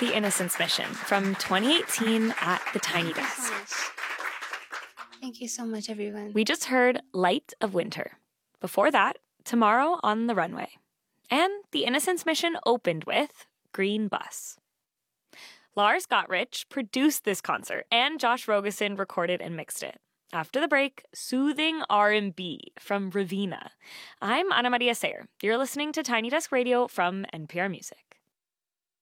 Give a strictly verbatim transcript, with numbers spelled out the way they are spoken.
The Innocence Mission from twenty eighteen at the Tiny Desk. Thank you so much, everyone. We just heard Light of Winter. Before that, Tomorrow on the Runway. And The Innocence Mission opened with Green Bus. Lars Gottrich produced this concert, and Josh Rogosin recorded and mixed it. After the break, soothing R and B from Raveena. I'm Ana Maria Sayer. You're listening to Tiny Desk Radio from N P R Music.